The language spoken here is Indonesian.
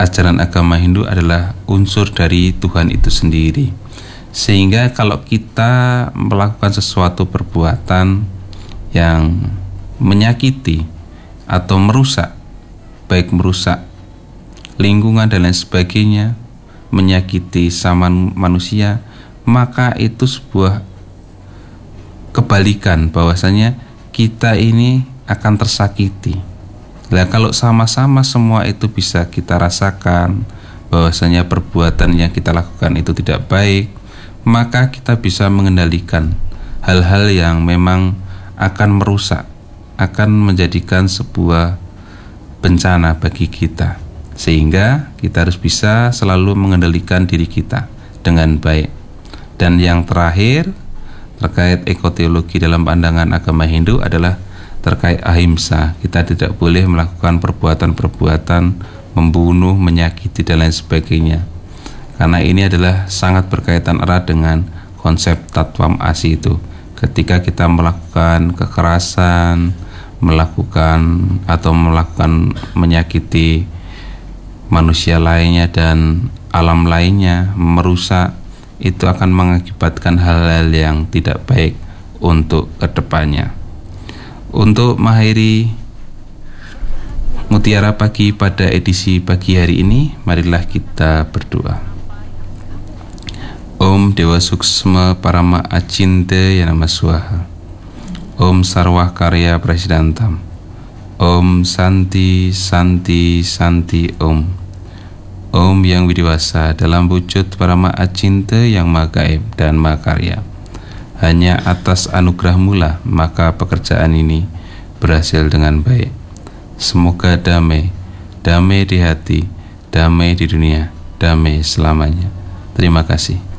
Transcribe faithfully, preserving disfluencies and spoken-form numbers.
ajaran agama Hindu adalah unsur dari Tuhan itu sendiri. Sehingga kalau kita melakukan sesuatu perbuatan yang menyakiti atau merusak, baik merusak lingkungan dan lain sebagainya, menyakiti sama manusia, maka itu sebuah kebalikan, bahwasanya kita ini akan tersakiti. Nah, kalau sama-sama semua itu bisa kita rasakan bahwasanya perbuatan yang kita lakukan itu tidak baik, maka kita bisa mengendalikan hal-hal yang memang akan merusak, akan menjadikan sebuah bencana bagi kita. Sehingga kita harus bisa selalu mengendalikan diri kita dengan baik. Dan yang terakhir terkait ekoteologi dalam pandangan agama Hindu adalah terkait ahimsa. Kita tidak boleh melakukan perbuatan-perbuatan membunuh, menyakiti dan lain sebagainya, karena ini adalah sangat berkaitan erat dengan konsep Tattvam Asi itu. Ketika kita melakukan kekerasan, melakukan atau melakukan menyakiti manusia lainnya dan alam lainnya, merusak, itu akan mengakibatkan hal-hal yang tidak baik untuk kedepannya. Untuk mengakhiri Mutiara Pagi pada edisi pagi hari ini, marilah kita berdoa. Om Dewa Suksma Parama Acinte Yanama Swaha. Om Sarwah Karya Prasidantam. Om Santi Santi Santi Om. Om yang widiwasa dalam wujud Parama Acinte yang maha gaib dan maha karya. Hanya atas anugerah-Mu lah maka pekerjaan ini berhasil dengan baik. Semoga damai, damai di hati, damai di dunia, damai selamanya. Terima kasih.